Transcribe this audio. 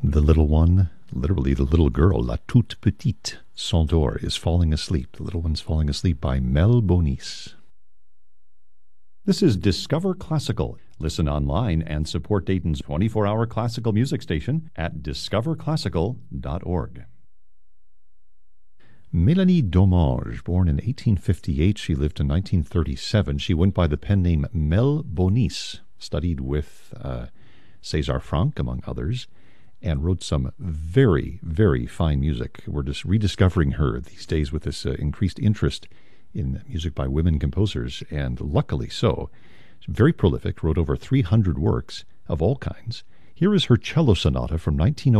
The little one, literally the little girl, La Toute Petite Centaure, is falling asleep. The little one's falling asleep by Mel Bonis. This is Discover Classical. Listen online and support Dayton's 24-hour classical music station at discoverclassical.org. Mélanie Domange, born in 1858, she lived to 1937. She went by the pen name Mel Bonis, studied with César Franck, among others, and wrote some very, very fine music. We're just rediscovering her these days with this increased interest in music by women composers, and luckily so. She's very prolific, wrote over 300 works of all kinds. Here is her cello sonata from 1908.